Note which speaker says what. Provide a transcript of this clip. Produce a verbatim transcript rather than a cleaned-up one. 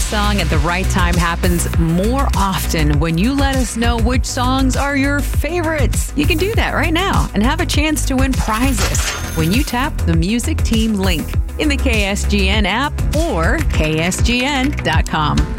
Speaker 1: song at the right time happens more often when you let us know which songs are your favorites. You can do that right now and have a chance to win prizes when you tap the Music Team link in the K S G N app or K S G N dot com.